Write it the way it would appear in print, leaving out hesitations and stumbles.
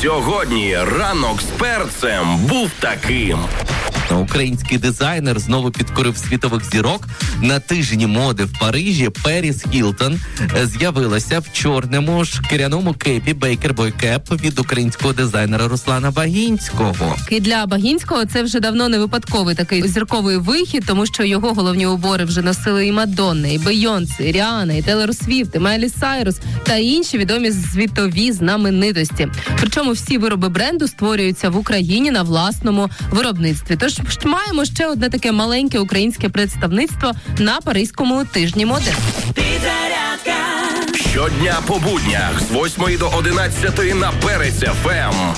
Сьогодні ранок з перцем був таким. Український дизайнер знову підкорив світових зірок. На тижні моди в Парижі Періс Хілтон з'явилася в чорному шкіряному кепі Baker Boy Cap від українського дизайнера Руслана Багінського. І для Багінського це вже давно не випадковий такий зірковий вихід, тому що його головні убори вже носили і Мадонна, і Бейонсе, і Ріана, і Тейлор Свіфт, і Майлі Сайрус та інші відомі світові знаменитості. Причому всі вироби бренду створюються в Україні на власному виробництві. Тож маємо ще одне таке маленьке українське представництво на Паризькому тижні моди. Щодня по буднях з 8 до 11 на Перець ФМ.